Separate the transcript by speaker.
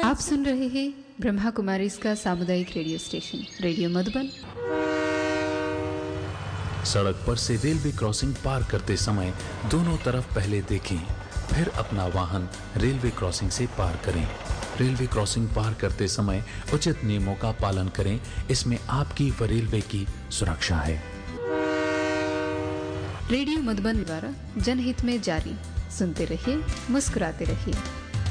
Speaker 1: आप सुन रहे हैं ब्रह्मा कुमारी इसका सामुदायिक रेडियो स्टेशन रेडियो मधुबन।
Speaker 2: सड़क पर से रेलवे क्रॉसिंग पार करते समय दोनों तरफ पहले देखें, फिर अपना वाहन रेलवे क्रॉसिंग से पार करें। रेलवे क्रॉसिंग पार करते समय उचित नियमों का पालन करें, इसमें आपकी व रेलवे की सुरक्षा है।
Speaker 1: रेडियो मधुबन द्वारा जनहित में जारी। सुनते रहिए, मुस्कुराते रहिए।